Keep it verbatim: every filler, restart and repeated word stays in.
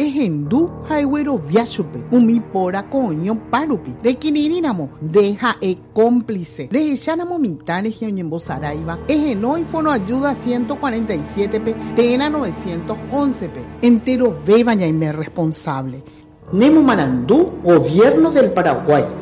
ejendu haiguero viachupe, umi pora coño parupi, requirirínamo, deja e cómplice, rejechánamo mitad región Saraiva, ejeno y fono ayuda ciento cuarenta y siete pe, tena novecientos once pe, entero beba ya y me responsable. Nemo Marandú, Gobierno del Paraguay.